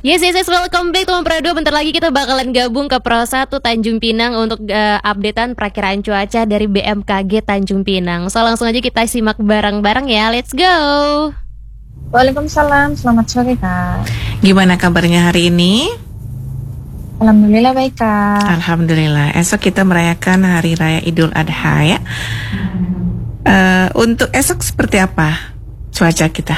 Yes, welcome back teman Pro 2. Bentar lagi kita bakalan gabung ke Pro 1 Tanjung Pinang untuk updatean perakiraan cuaca dari BMKG Tanjung Pinang. So langsung aja kita simak bareng-bareng ya, let's go. Waalaikumsalam, selamat sore Kak. Gimana kabarnya hari ini? Alhamdulillah baik Kak. Alhamdulillah, esok kita merayakan Hari Raya Idul Adha ya. Untuk esok seperti apa cuaca kita?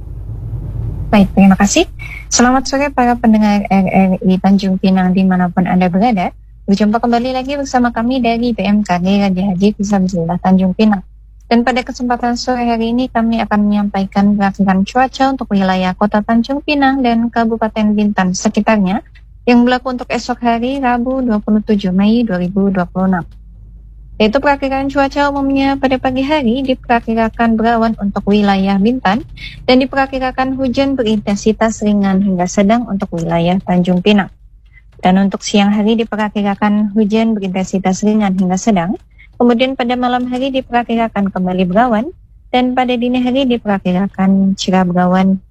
Baik, terima kasih. Selamat sore para pendengar RRI Tanjung Pinang dimanapun Anda berada. Berjumpa kembali lagi bersama kami dari BMKG Raja Haji Fisabilillah Tanjung Pinang. Dan pada kesempatan sore hari ini kami akan menyampaikan perkiraan cuaca untuk wilayah Kota Tanjung Pinang dan Kabupaten Bintan sekitarnya yang berlaku untuk esok hari Rabu 27 Mei 2026. Yaitu perkiraan cuaca umumnya pada pagi hari diperkirakan berawan untuk wilayah Bintan dan diperkirakan hujan berintensitas ringan hingga sedang untuk wilayah Tanjung Pinang. Dan untuk siang hari diperkirakan hujan berintensitas ringan hingga sedang. Kemudian pada malam hari diperkirakan kembali berawan dan pada dini hari diperkirakan cerah berawan.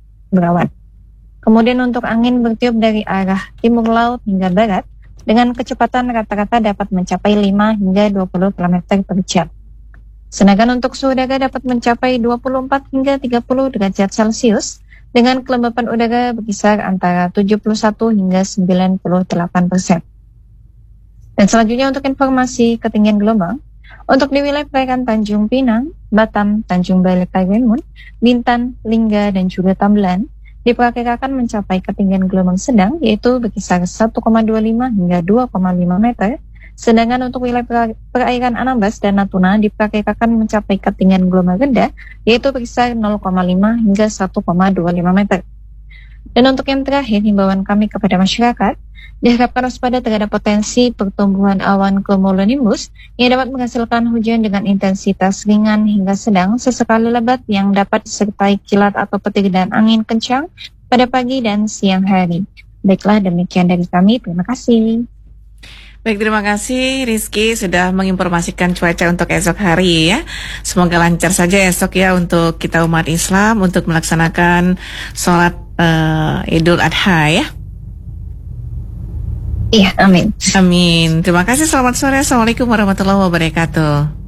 Kemudian untuk angin bertiup dari arah timur laut hingga barat dengan kecepatan rata-rata dapat mencapai 5 hingga 20 km per jam. Sedangkan untuk suhu udara dapat mencapai 24 hingga 30 derajat Celcius dengan kelembapan udara berkisar antara 71 hingga 98%. Dan selanjutnya untuk informasi ketinggian gelombang, untuk di wilayah perairan Tanjung Pinang, Batam, Tanjung Balai Karimun, Bintan, Lingga, dan juga Tambelan, diperkirakan mencapai ketinggian gelombang sedang yaitu berkisar 1,25 hingga 2,5 meter. Sedangkan untuk wilayah perairan Anambas dan Natuna diperkirakan mencapai ketinggian gelombang rendah yaitu berkisar 0,5 hingga 1,25 meter. Dan untuk yang terakhir, himbauan kami kepada masyarakat diharapkan waspada terhadap potensi pertumbuhan awan cumulonimbus yang dapat menghasilkan hujan dengan intensitas ringan hingga sedang sesekali lebat yang dapat disertai kilat atau petir dan angin kencang pada pagi dan siang hari. Baiklah, demikian dari kami. Terima kasih. Baik, terima kasih Rizky sudah menginformasikan cuaca untuk esok hari ya. Semoga lancar saja esok ya untuk kita umat Islam untuk melaksanakan sholat Idul Adha ya. Iya, amin. Amin. Terima kasih, selamat sore. Assalamualaikum warahmatullahi wabarakatuh.